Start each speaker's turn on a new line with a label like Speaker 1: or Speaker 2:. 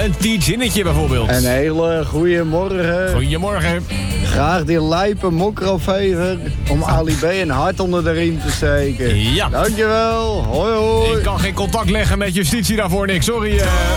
Speaker 1: Een tietzinnetje bijvoorbeeld.
Speaker 2: Een hele goede morgen.
Speaker 1: Goedemorgen.
Speaker 2: Graag die lijpe mokrovever om Ali B een hart onder de riem te steken.
Speaker 1: Ja.
Speaker 2: Dankjewel. Hoi hoi.
Speaker 1: Ik kan geen contact leggen met justitie daarvoor, niks. Sorry.